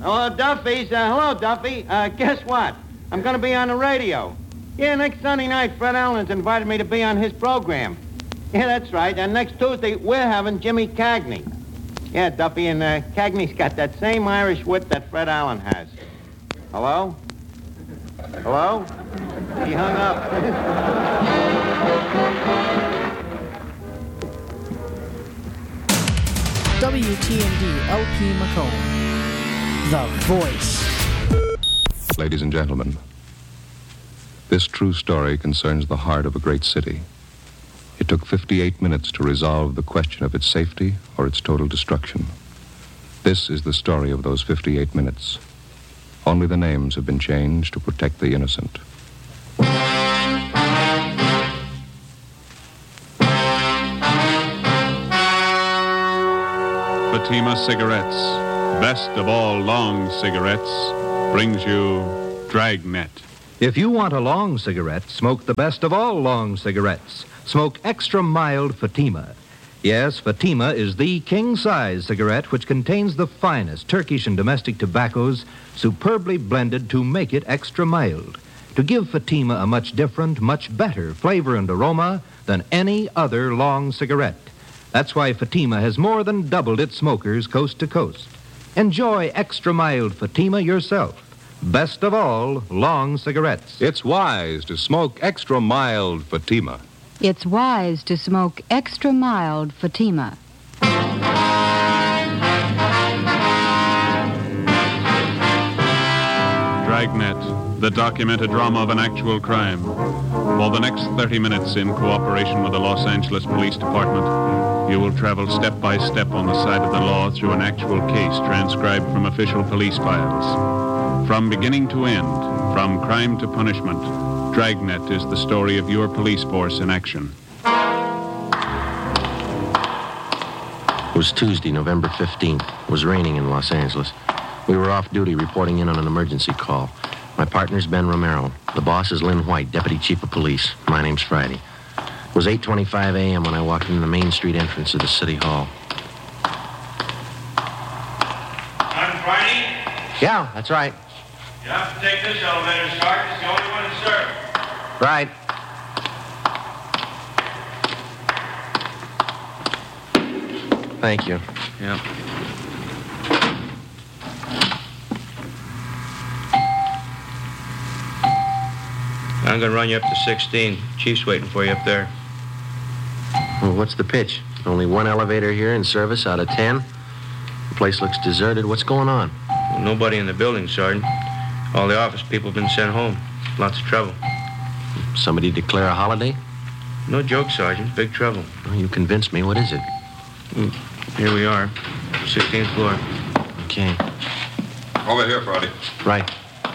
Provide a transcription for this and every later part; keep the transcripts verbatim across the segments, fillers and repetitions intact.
Hello, Duffy's. Uh, hello, Duffy. Uh, guess what? I'm going to be on the radio. Yeah, next Sunday night, Fred Allen's invited me to be on his program. Yeah, that's right. And next Tuesday, we're having Jimmy Cagney. Yeah, Duffy, and uh, Cagney's got that same Irish wit that Fred Allen has. Hello? Hello? He hung up. W T N D L P Macomb, The Voice. Ladies and gentlemen, this true story concerns the heart of a great city. It took fifty-eight minutes to resolve the question of its safety or its total destruction. This is the story of those fifty-eight minutes. Only the names have been changed to protect the innocent. Fatima Cigarettes, best of all long cigarettes, brings you Dragnet. If you want a long cigarette, smoke the best of all long cigarettes. Smoke extra mild Fatima. Yes, Fatima is the king-size cigarette which contains the finest Turkish and domestic tobaccos superbly blended to make it extra mild, to give Fatima a much different, much better flavor and aroma than any other long cigarette. That's why Fatima has more than doubled its smokers coast to coast. Enjoy extra mild Fatima yourself. Best of all, long cigarettes. It's wise to smoke extra mild Fatima. It's wise to smoke extra mild Fatima. Dragnet, the documented drama of an actual crime. For the next thirty minutes, in cooperation with the Los Angeles Police Department, you will travel step by step on the side of the law through an actual case transcribed from official police files. From beginning to end, from crime to punishment, Dragnet is the story of your police force in action. It was Tuesday, November fifteenth. It was raining in Los Angeles. We were off duty reporting in on an emergency call. My partner's Ben Romero. The boss is Lynn White, Deputy Chief of Police. My name's Friday. It was eight twenty-five a.m. when I walked into the Main Street entrance of the City Hall. I'm Friday? Yeah, that's right. You have to take this elevator, Sergeant. It's the only one to serve. Right. Thank you. Yeah. I'm going to run you up to sixteen. Chief's waiting for you up there. Well, what's the pitch? Only one elevator here in service out of ten? The place looks deserted. What's going on? Well, nobody in the building, Sergeant. All the office people have been sent home. Lots of trouble. Somebody declare a holiday? No joke, Sergeant. Big trouble. Well, you convinced me. What is it? Mm, here we are. sixteenth floor. Okay. Over here, Friday. Right.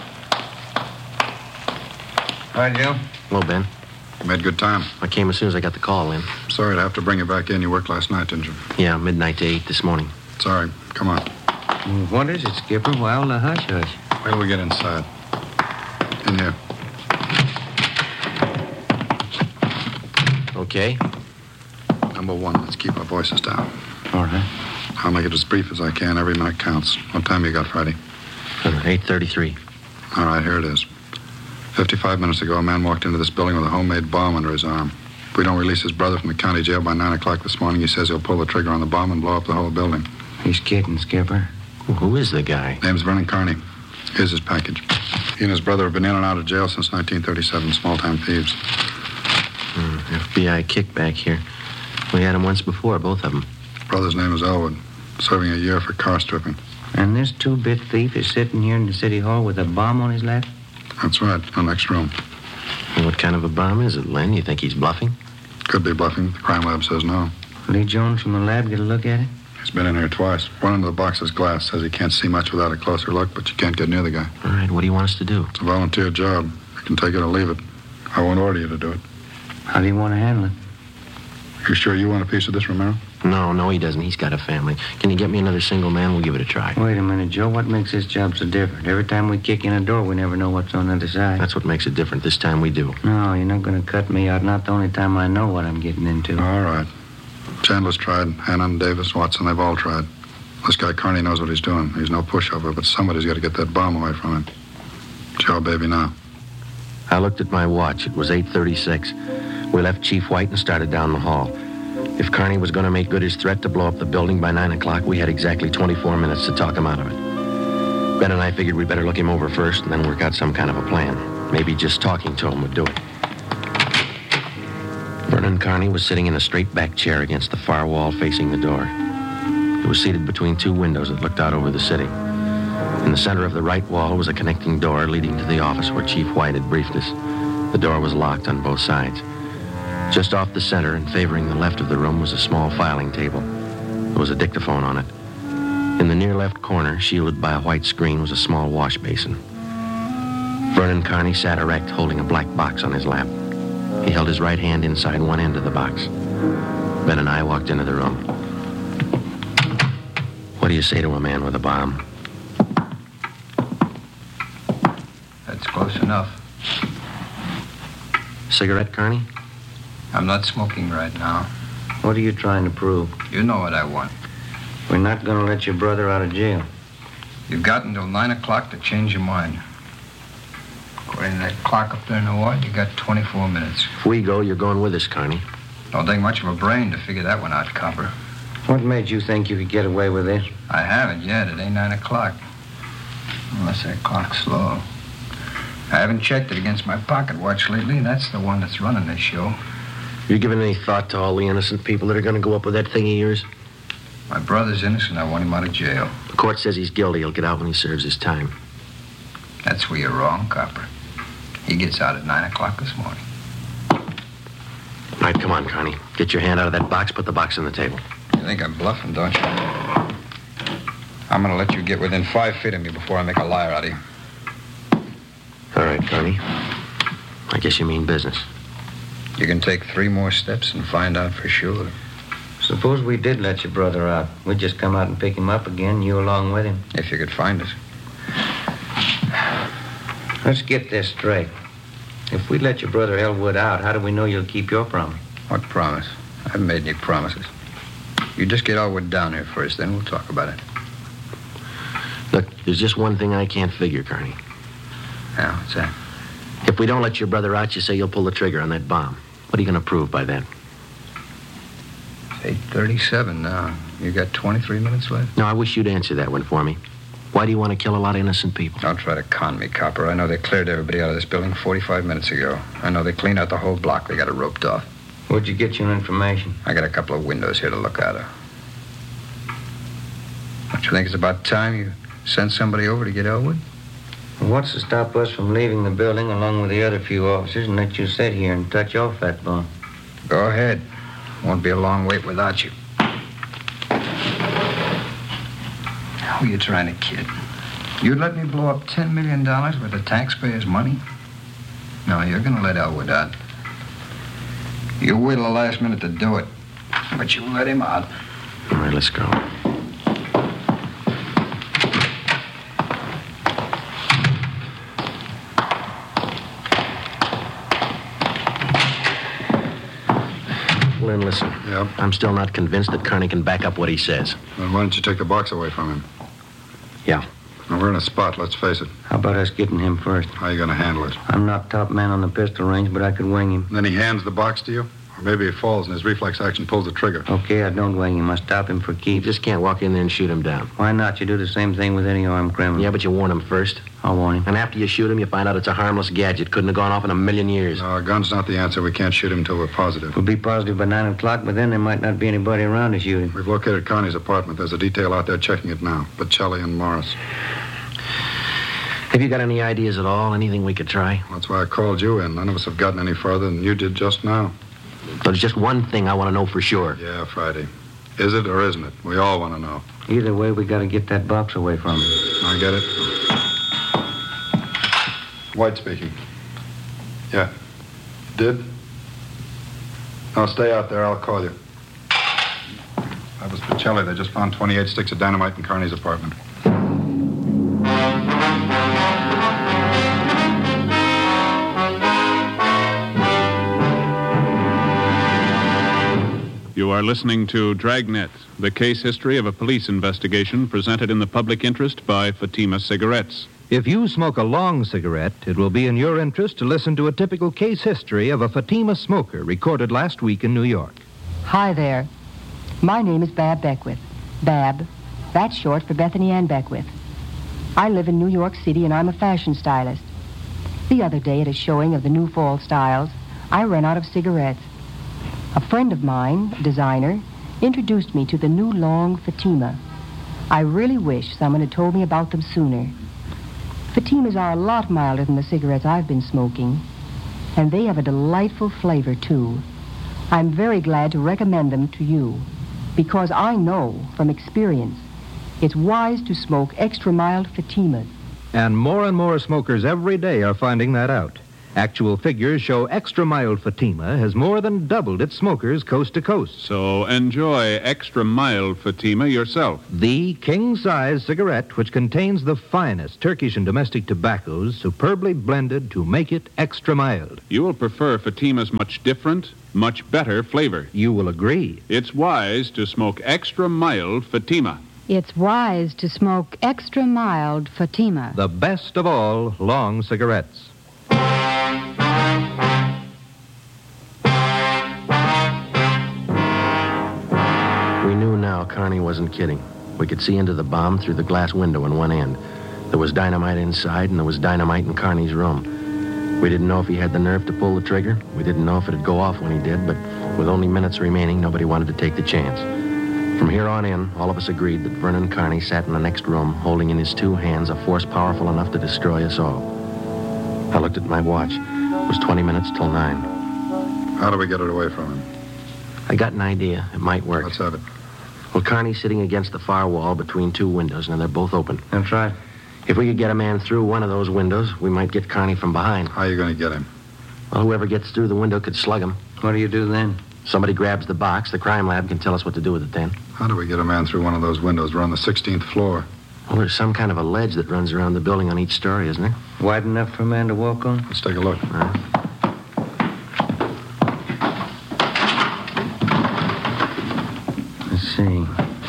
Hi, Joe. Hello, Ben. You made good time. I came as soon as I got the call in. Sorry to have to bring you back in. You worked last night, didn't you? Yeah, midnight to eight this morning. Sorry. Come on. What is it, Skipper? Why all the hush-hush? Wait till we get inside. In here. Okay. Number one, let's keep our voices down. All right. I'll make it as brief as I can. Every minute counts. What time you got, Friday? Uh, eight thirty-three. All right, here it is. Fifty-five minutes ago, a man walked into this building with a homemade bomb under his arm. If we don't release his brother from the county jail by nine o'clock this morning, he says he'll pull the trigger on the bomb and blow up the whole building. He's kidding, Skipper. Well, who is the guy? Name's Vernon Carney. Here's his package. He and his brother have been in and out of jail since nineteen thirty-seven, small-time thieves. Hmm, F B I kickback here. We had him once before, both of them. His brother's name is Elwood, serving a year for car stripping. And this two-bit thief is sitting here in the City Hall with a bomb on his lap? That's right, in the next room. And what kind of a bomb is it, Len? You think he's bluffing? Could be bluffing. The crime lab says no. Lee Jones from the lab get a look at it? He's been in here twice. One into the box is glass. Says he can't see much without a closer look, but you can't get near the guy. All right, what do you want us to do? It's a volunteer job. You can take it or leave it. I won't order you to do it. How do you want to handle it? You sure you want a piece of this, Romero? No, no, he doesn't. He's got a family. Can you get me another single man? We'll give it a try. Wait a minute, Joe. What makes this job so different? Every time we kick in a door, we never know what's on the other side. That's what makes it different. This time we do. No, you're not going to cut me out. Not the only time I know what I'm getting into. All right. Chandler's tried. Hannon, Davis, Watson, they've all tried. This guy Carney knows what he's doing. He's no pushover, but somebody's got to get that bomb away from him. Joe, baby, now. I looked at my watch. It was eight thirty-six. We left Chief White and started down the hall. If Carney was going to make good his threat to blow up the building by nine o'clock, we had exactly twenty-four minutes to talk him out of it. Ben and I figured we'd better look him over first and then work out some kind of a plan. Maybe just talking to him would do it. Vernon Carney was sitting in a straight-back chair against the far wall facing the door. He was seated between two windows that looked out over the city. In the center of the right wall was a connecting door leading to the office where Chief White had briefed us. The door was locked on both sides. Just off the center and favoring the left of the room was a small filing table. There was a dictaphone on it. In the near left corner, shielded by a white screen, was a small wash basin. Vernon Carney sat erect, holding a black box on his lap. He held his right hand inside one end of the box. Ben and I walked into the room. What do you say to a man with a bomb? That's close enough. Cigarette, Carney? I'm not smoking right now. What are you trying to prove? You know what I want. We're not going to let your brother out of jail. You've got until nine o'clock to change your mind. According to that clock up there in the ward, you got twenty-four minutes. If we go, you're going with us, Carney. Don't take much of a brain to figure that one out, Copper. What made you think you could get away with this? I haven't yet. It ain't nine o'clock. Unless that clock's slow. I haven't checked it against my pocket watch lately. That's the one that's running this show. You given any thought to all the innocent people that are going to go up with that thing of yours? My brother's innocent. I want him out of jail. The court says he's guilty. He'll get out when he serves his time. That's where you're wrong, Copper. He gets out at nine o'clock this morning. All right, come on, Carney. Get your hand out of that box. Put the box on the table. You think I'm bluffing, don't you? I'm going to let you get within five feet of me before I make a liar out of you. All right, Carney. I guess you mean business. You can take three more steps and find out for sure. Suppose we did let your brother out. We'd just come out and pick him up again, you along with him. If you could find us. Let's get this straight. If we let your brother Elwood out, how do we know you'll keep your promise? What promise? I haven't made any promises. You just get Elwood down here first, then we'll talk about it. Look, there's just one thing I can't figure, Carney. Yeah, what's that? If we don't let your brother out, you say you'll pull the trigger on that bomb. What are you going to prove by then? It's eight thirty-seven now. You got twenty-three minutes left? No, I wish you'd answer that one for me. Why do you want to kill a lot of innocent people? Don't try to con me, Copper. I know they cleared everybody out of this building forty-five minutes ago. I know they cleaned out the whole block. They got it roped off. Where'd you get your information? I got a couple of windows here to look out of. Don't you think it's about time you sent somebody over to get Elwood? What's to stop us from leaving the building along with the other few officers and let you sit here and touch your fat bone? Go ahead. Won't be a long wait without you. Who are you trying to kid? You'd let me blow up ten million dollars worth of taxpayers' money? No, you're going to let Elwood out. You wait till the last minute to do it, but you let him out. All right, let's go. Lynn, listen. Yep. I'm still not convinced that Carney can back up what he says. Then why don't you take the box away from him? Yeah. Well, we're in a spot, let's face it. How about us getting him first? How are you going to handle it? I'm not top man on the pistol range, but I could wing him. And then he hands the box to you? Or maybe he falls and his reflex action pulls the trigger. Okay, I don't wing him. I stop him for You keeps. just can't walk in there and shoot him down. Why not? You do the same thing with any armed criminal. Yeah, but you warn him first. I'll warn him. And after you shoot him, you find out it's a harmless gadget. Couldn't have gone off in a million years. No, a gun's not the answer. We can't shoot him until we're positive. We'll be positive by nine o'clock, but then there might not be anybody around to shoot him. We've located Carney's apartment. There's a detail out there checking it now. Bocelli and Morris. Have you got any ideas at all? Anything we could try? That's why I called you in. None of us have gotten any further than you did just now. There's just one thing I want to know for sure. Yeah, Friday. Is it or isn't it? We all want to know. Either way, we got to get that box away from him. I get it. White speaking. Yeah. Did? No, stay out there. I'll call you. That was Bocelli. They just found twenty-eight sticks of dynamite in Carney's apartment. You are listening to Dragnet, the case history of a police investigation presented in the public interest by Fatima Cigarettes. If you smoke a long cigarette, it will be in your interest to listen to a typical case history of a Fatima smoker recorded last week in New York. Hi there. My name is Bab Beckwith. Bab, that's short for Bethany Ann Beckwith. I live in New York City and I'm a fashion stylist. The other day at a showing of the new fall styles, I ran out of cigarettes. A friend of mine, a designer, introduced me to the new long Fatima. I really wish someone had told me about them sooner. Fatimas are a lot milder than the cigarettes I've been smoking, and they have a delightful flavor, too. I'm very glad to recommend them to you, because I know from experience it's wise to smoke extra mild Fatimas. And more and more smokers every day are finding that out. Actual figures show extra mild Fatima has more than doubled its smokers coast to coast. So enjoy extra mild Fatima yourself. The king-size cigarette which contains the finest Turkish and domestic tobaccos superbly blended to make it extra mild. You will prefer Fatima's much different, much better flavor. You will agree. It's wise to smoke extra mild Fatima. It's wise to smoke extra mild Fatima. The best of all long cigarettes. We knew now Carney wasn't kidding. We could see into the bomb through the glass window in one end. There was dynamite inside, and there was dynamite in Carney's room. We didn't know if he had the nerve to pull the trigger. We didn't know if it'd go off when he did, but with only minutes remaining, nobody wanted to take the chance. From here on in, all of us agreed that Vernon Carney sat in the next room, holding in his two hands a force powerful enough to destroy us all. I looked at my watch. It was twenty minutes till nine. How do we get it away from him? I got an idea. It might work. Let's have it. Well, Carney's sitting against the far wall between two windows, and they're both open. That's right. If we could get a man through one of those windows, we might get Carney from behind. How are you going to get him? Well, whoever gets through the window could slug him. What do you do then? Somebody grabs the box. The crime lab can tell us what to do with it then. How do we get a man through one of those windows? We're on the sixteenth floor. Well, there's some kind of a ledge that runs around the building on each story, isn't there? Wide enough for a man to walk on? Let's take a look. All right. Let's see.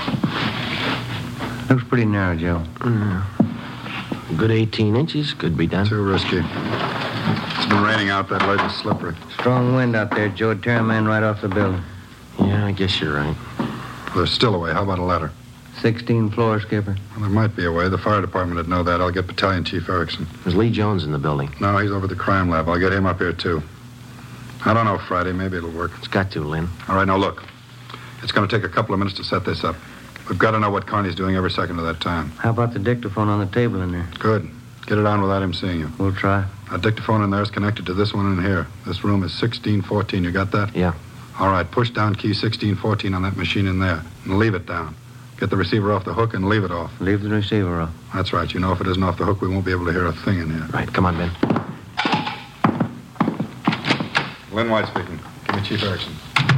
Looks pretty narrow, Joe. Mm. A good eighteen inches could be done. Too risky. It's been raining out. That ledge is slippery. Strong wind out there, Joe. It'd tear a man right off the building. Yeah, I guess you're right. Well, there's still a way. How about a ladder? Sixteen floors, Skipper. Well, there might be a way. The fire department would know that. I'll get Battalion Chief Erickson. There's Lee Jones in the building. No, he's over at the crime lab. I'll get him up here, too. I don't know, Friday. Maybe it'll work. It's got to, Lynn. All right, now look. It's going to take a couple of minutes to set this up. We've got to know what Carney's doing every second of that time. How about the dictaphone on the table in there? Good. Get it on without him seeing you. We'll try. That dictaphone in there is connected to this one in here. This room is sixteen fourteen. You got that? Yeah. All right, push down key sixteen fourteen on that machine in there and leave it down. Get the receiver off the hook and leave it off. Leave the receiver off. That's right. You know, if it isn't off the hook, we won't be able to hear a thing in here. Right, come on, Ben. Lynn White speaking. Give me Chief Erickson.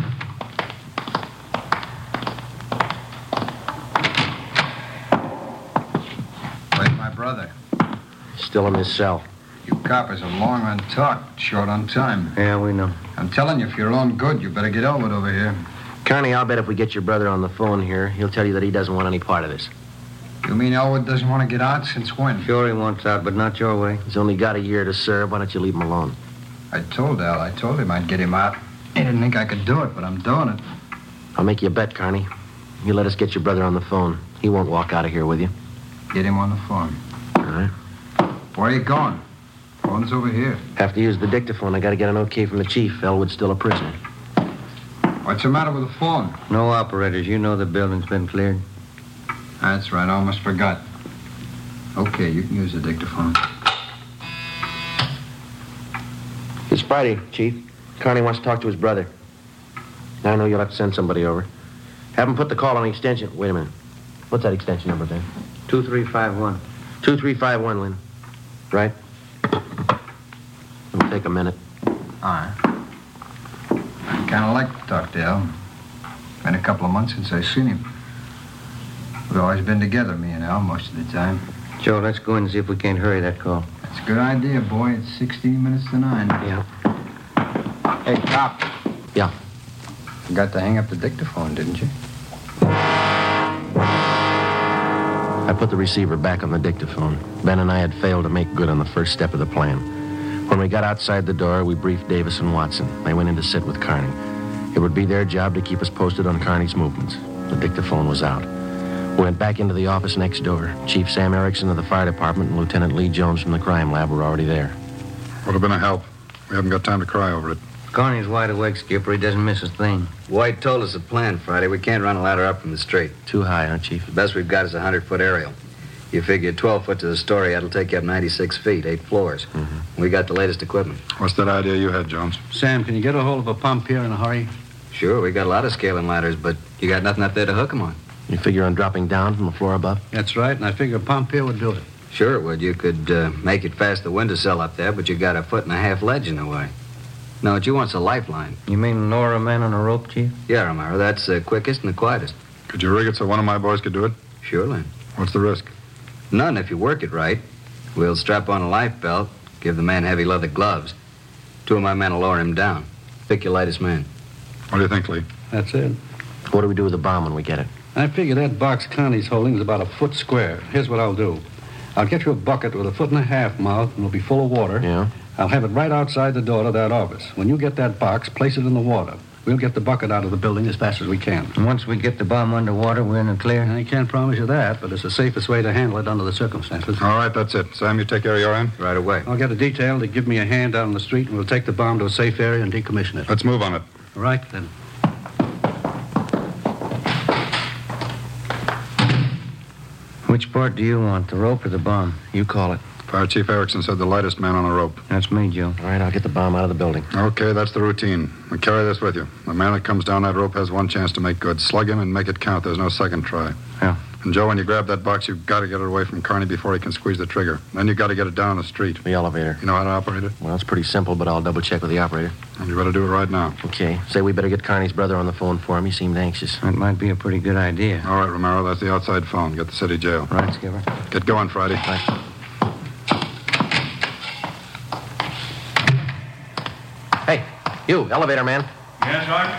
Where's my brother? Still in his cell. You coppers are long on talk, short on time. Yeah, we know. I'm telling you, if you're on good, you better get over it over here. Carney, I'll bet if we get your brother on the phone here, he'll tell you that he doesn't want any part of this. You mean Elwood doesn't want to get out? Since when? Sure he wants out, but not your way. He's only got a year to serve. Why don't you leave him alone? I told Al. I told him I'd get him out. He didn't think I could do it, but I'm doing it. I'll make you a bet, Carney. You let us get your brother on the phone. He won't walk out of here with you. Get him on the phone. All right. Where are you going? Phone's over here. Have to use the dictaphone. I got to get an okay from the chief. Elwood's still a prisoner. What's the matter with the phone? No operators. You know the building's been cleared. That's right. I almost forgot. Okay, you can use the dictaphone. It's Friday, Chief. Carney wants to talk to his brother. Now I know you'll have to send somebody over. Have him put the call on the extension. Wait a minute. What's that extension number, Ben? two three five one. two three five one, Lynn. Right? It'll take a minute. All right. I kind of like to talk to Al. Been a couple of months since I've seen him. We've always been together, me and Al, most of the time. Joe, let's go in and see if we can't hurry that call. That's a good idea, boy. It's sixteen minutes to nine. Yeah. Hey, cop. Yeah. Forgot to hang up the dictaphone, didn't you? I put the receiver back on the dictaphone. Ben and I had failed to make good on the first step of the plan. When we got outside the door, we briefed Davis and Watson. They went in to sit with Carney. It would be their job to keep us posted on Carney's movements. The dictaphone was out. We went back into the office next door. Chief Sam Erickson of the fire department and Lieutenant Lee Jones from the crime lab were already there. Would have been a help. We haven't got time to cry over it. Carney's wide awake, Skipper. He doesn't miss a thing. White told us the plan Friday. We can't run a ladder up from the street. Too high, huh, Chief? The best we've got is a hundred-foot aerial. You figure twelve foot to the story, that'll take you up ninety-six feet, eight floors. Mm-hmm. We got the latest equipment. What's that idea you had, Jones? Sam, can you get a hold of a pump here in a hurry? Sure, we got a lot of scaling ladders, but you got nothing up there to hook them on. You figure on dropping down from the floor above? That's right, and I figure a pump here would do it. Sure it would. You could uh, make it past the windowsill up there, but you got a foot and a half ledge in the way. No, what you want's a lifeline. You mean lower a man on a rope, Chief? Yeah, Romero. That's the quickest and the quietest. Could you rig it so one of my boys could do it? Surely. What's the risk? None if you work it right. We'll strap on a life belt, give the man heavy leather gloves. Two of my men will lower him down. Pick your lightest man. What do you think, Lee? That's it. What do we do with the bomb when we get it? I figure that box Connie's holding is about a foot square. Here's what I'll do. I'll get you a bucket with a foot and a half mouth, and it'll be full of water. Yeah? I'll have it right outside the door to that office. When you get that box, place it in the water. We'll get the bucket out of the building as fast as we can. And once we get the bomb underwater, we're in the clear? I can't promise you that, but it's the safest way to handle it under the circumstances. All right, that's it. Sam, you take care of your end? Right away. I'll get a detail to give me a hand out on the street, and we'll take the bomb to a safe area and decommission it. Let's move on it. All right, then. Which part do you want, the rope or the bomb? You call it. Fire Chief Erickson said the lightest man on a rope. That's me, Joe. All right, I'll get the bomb out of the building. Okay, that's the routine. And carry this with you. The man that comes down that rope has one chance to make good. Slug him and make it count. There's no second try. Yeah. And, Joe, when you grab that box, you've got to get it away from Carney before he can squeeze the trigger. Then you've got to get it down the street. The elevator. You know how to operate it? Well, it's pretty simple, but I'll double-check with the operator. And you better do it right now. Okay. Say we better get Carney's brother on the phone for him. He seemed anxious. That might be a pretty good idea. All right, Romero, that's the outside phone. Get the city jail. Right, Skipper. Get going, Friday. Right. Hey, you, elevator man. Yes, Sergeant?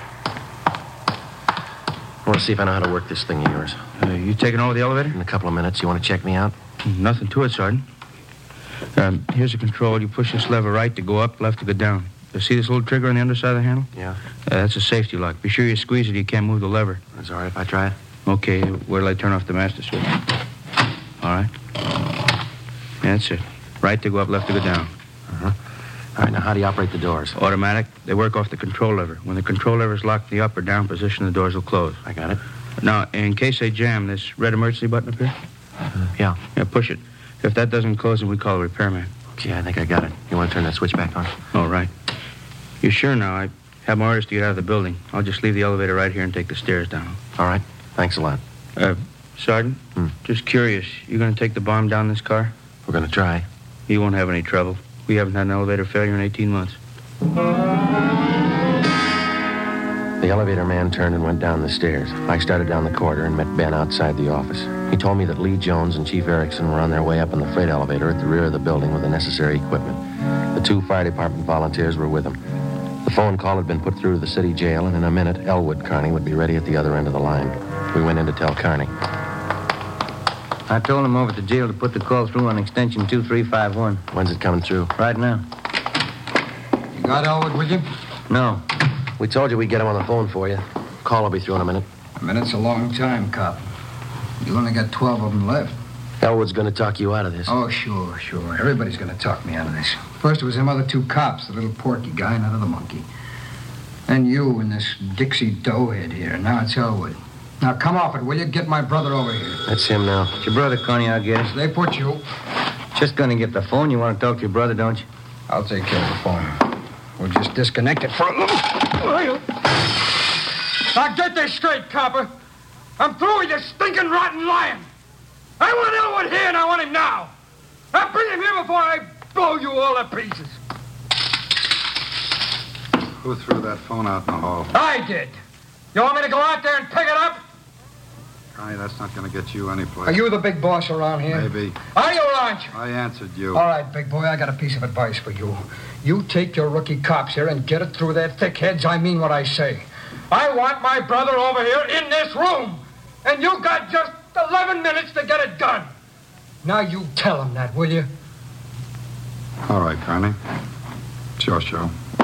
I want to see if I know how to work this thing of yours. Uh, you taking over the elevator? In a couple of minutes. You want to check me out? Nothing to it, Sergeant. Um, here's the control. You push this lever right to go up, left to go down. You see this little trigger on the underside of the handle? Yeah. Uh, that's a safety lock. Be sure you squeeze it. You can't move the lever. It's all right if I try it? Okay. Where till I turn off the master switch? All right. That's it. Right to go up, left to go down. Uh-huh. All right, now how do you operate the doors? Automatic. They work off the control lever. When the control lever is locked in the up or down position, the doors will close. I got it. Now, in case they jam, this red emergency button up here? Uh, yeah. Yeah, push it. If that doesn't close, then we call the repairman. Okay, I think I got it. You want to turn that switch back on? All right. You sure now? I have my orders to get out of the building. I'll just leave the elevator right here and take the stairs down. All right. Thanks a lot. Uh, Sergeant, hmm. just curious. You going to take the bomb down this car? We're going to try. You won't have any trouble. We haven't had an elevator failure in eighteen months. The elevator man turned and went down the stairs. I started down the corridor and met Ben outside the office. He told me that Lee Jones and Chief Erickson were on their way up in the freight elevator at the rear of the building with the necessary equipment. The two fire department volunteers were with them. The phone call had been put through to the city jail, and in a minute, Elwood Carney would be ready at the other end of the line. We went in to tell Carney. I told him over at the jail to put the call through on extension two three five one. When's it coming through? Right now. You got Elwood with you? No. We told you we'd get him on the phone for you. Call will be through in a minute. A minute's a long time, cop. You only got twelve of them left. Elwood's going to talk you out of this. Oh, sure, sure. Everybody's going to talk me out of this. First it was them other two cops, the little porky guy and that other monkey. Then you and this Dixie doughhead here. Now it's Elwood. Now, come off it, will you? Get my brother over here. That's him now. It's your brother, Connie, I guess. They put you. Just gonna get the phone. You want to talk to your brother, don't you? I'll take care of the phone. We'll just disconnect it for a little. Now get this straight, copper. I'm through with your stinking rotten lying. I want Elwood here, and I want him now. Now bring him here before I blow you all to pieces. Who threw that phone out in the hall? I did. You want me to go out there and pick it up? Connie, that's not going to get you anyplace. Are you the big boss around here? Maybe. Are you, aren't you? I answered you. All right, big boy, I got a piece of advice for you. You take your rookie cops here and get it through their thick heads. I mean what I say. I want my brother over here in this room. And you got just eleven minutes to get it done. Now you tell him that, will you? All right, Carney. It's your show.